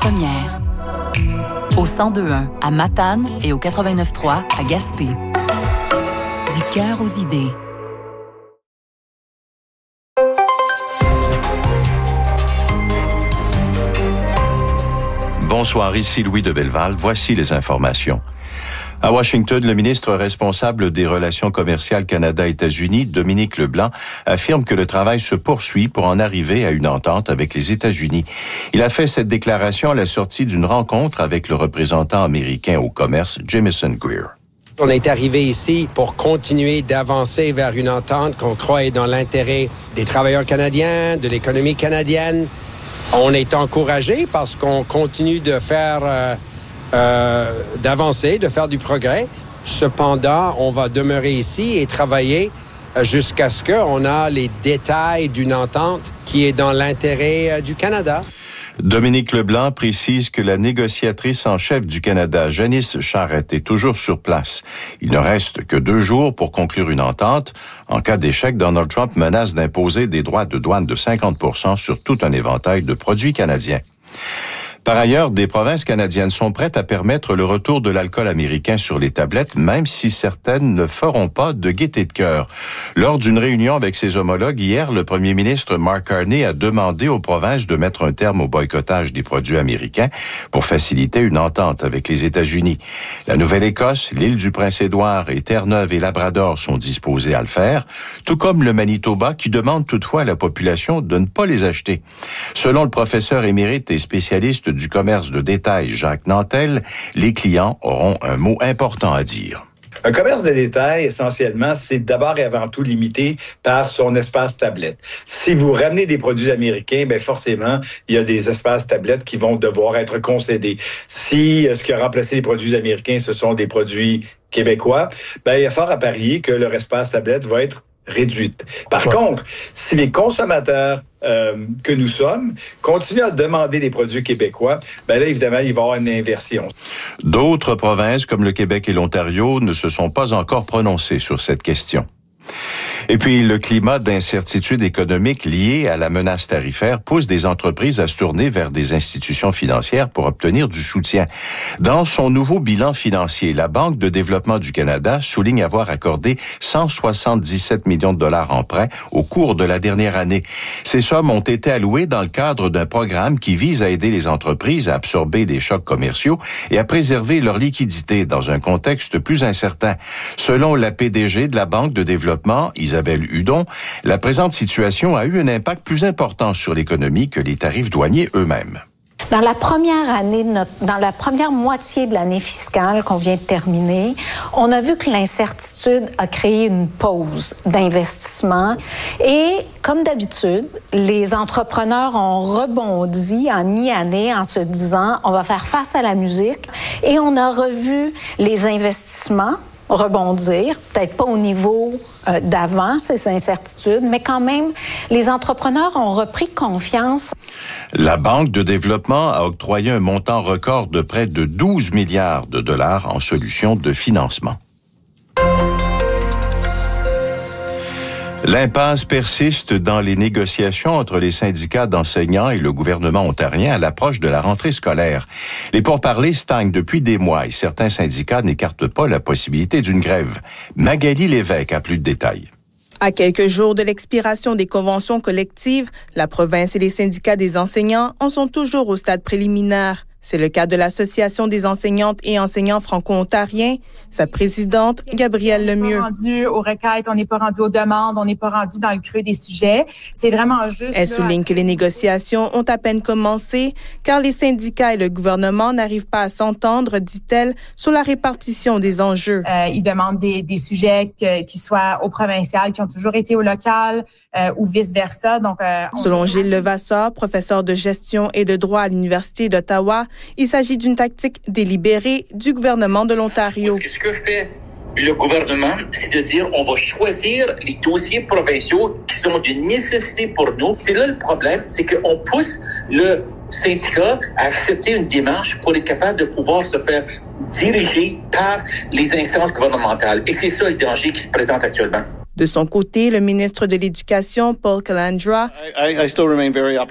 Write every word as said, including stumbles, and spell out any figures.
première. Au cent deux point un à Matane et au quatre-vingt-neuf point trois à Gaspé. Du cœur aux idées. Bonsoir, ici Louis de Belleval. Voici les informations. À Washington, le ministre responsable des relations commerciales Canada-États-Unis, Dominique Leblanc, affirme que le travail se poursuit pour en arriver à une entente avec les États-Unis. Il a fait cette déclaration à la sortie d'une rencontre avec le représentant américain au commerce, Jamieson Greer. On est arrivé ici pour continuer d'avancer vers une entente qu'on croit est dans l'intérêt des travailleurs canadiens, de l'économie canadienne. On est encouragé parce qu'on continue de faire, euh, euh, d'avancer, de faire du progrès. Cependant, on va demeurer ici et travailler jusqu'à ce qu'on ait les détails d'une entente qui est dans l'intérêt euh, du Canada. Dominique Leblanc précise que la négociatrice en chef du Canada, Janice Charest, est toujours sur place. Il ne reste que deux jours pour conclure une entente. En cas d'échec, Donald Trump menace d'imposer des droits de douane de cinquante pour cent sur tout un éventail de produits canadiens. Par ailleurs, des provinces canadiennes sont prêtes à permettre le retour de l'alcool américain sur les tablettes, même si certaines ne feront pas de gaieté de cœur. Lors d'une réunion avec ses homologues hier, le premier ministre Mark Carney a demandé aux provinces de mettre un terme au boycottage des produits américains pour faciliter une entente avec les États-Unis. La Nouvelle-Écosse, l'île du Prince-Édouard et Terre-Neuve et Labrador sont disposés à le faire, tout comme le Manitoba qui demande toutefois à la population de ne pas les acheter. Selon le professeur émérite et spécialiste du commerce de détail Jacques Nantel, les clients auront un mot important à dire. Un commerce de détail, essentiellement, c'est d'abord et avant tout limité par son espace tablette. Si vous ramenez des produits américains, ben forcément, il y a des espaces tablettes qui vont devoir être concédés. Si ce qui a remplacé les produits américains, ce sont des produits québécois, ben il y a fort à parier que leur espace tablette va être réduite. Par ouais. contre, si les consommateurs euh, que nous sommes continuent à demander des produits québécois, ben là, évidemment, il va y avoir une inversion. D'autres provinces, comme le Québec et l'Ontario, ne se sont pas encore prononcées sur cette question. Et puis, le climat d'incertitude économique lié à la menace tarifaire pousse des entreprises à se tourner vers des institutions financières pour obtenir du soutien. Dans son nouveau bilan financier, la Banque de développement du Canada souligne avoir accordé cent soixante-dix-sept millions de dollars en prêts au cours de la dernière année. Ces sommes ont été allouées dans le cadre d'un programme qui vise à aider les entreprises à absorber les chocs commerciaux et à préserver leur liquidité dans un contexte plus incertain. Selon la P D G de la Banque de développement, Isabelle Hudon, la présente situation a eu un impact plus important sur l'économie que les tarifs douaniers eux-mêmes. Dans la première année, de notre, dans la première moitié de l'année fiscale qu'on vient de terminer, on a vu que l'incertitude a créé une pause d'investissement et, comme d'habitude, les entrepreneurs ont rebondi en mi-année en se disant on va faire face à la musique et on a revu les investissements rebondir, peut-être pas au niveau euh, d'avant, ces incertitudes, mais quand même, les entrepreneurs ont repris confiance. La Banque de développement a octroyé un montant record de près de douze milliards de dollars en solutions de financement. L'impasse persiste dans les négociations entre les syndicats d'enseignants et le gouvernement ontarien à l'approche de la rentrée scolaire. Les pourparlers stagnent depuis des mois et certains syndicats n'écartent pas la possibilité d'une grève. Magali Lévesque a plus de détails. À quelques jours de l'expiration des conventions collectives, la province et les syndicats des enseignants en sont toujours au stade préliminaire. C'est le cas de l'Association des enseignantes et enseignants franco-ontariens. Sa présidente, Gabrielle Lemieux. On n'est pas rendu aux requêtes, on n'est pas rendu aux demandes, on n'est pas rendu dans le creux des sujets. C'est vraiment juste... Elle là, souligne que les négociations ont à peine commencé, car les syndicats et le gouvernement n'arrivent pas à s'entendre, dit-elle, sur la répartition des enjeux. Euh, ils demandent des, des sujets que, qui soient au provincial, qui ont toujours été au local, euh, ou vice-versa. Donc, euh, on... Selon Gilles Levasseur, professeur de gestion et de droit à l'Université d'Ottawa, il s'agit d'une tactique délibérée du gouvernement de l'Ontario. Ce que fait le gouvernement, c'est de dire on va choisir les dossiers provinciaux qui sont d'une nécessité pour nous. C'est là le problème, c'est qu'on pousse le syndicat à accepter une démarche pour être capable de pouvoir se faire diriger par les instances gouvernementales. Et c'est ça le danger qui se présente actuellement. De son côté, le ministre de l'Éducation, Paul Calandra,